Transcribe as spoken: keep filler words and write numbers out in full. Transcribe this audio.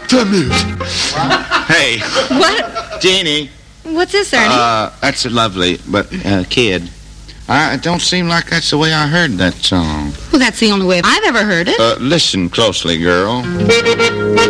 Ten years. Hey. What? Jeannie. What's this, Ernie? Uh, that's lovely, but, uh, kid, I, it don't seem like that's the way I heard that song. Well, that's the only way I've ever heard it. Uh, listen closely, girl.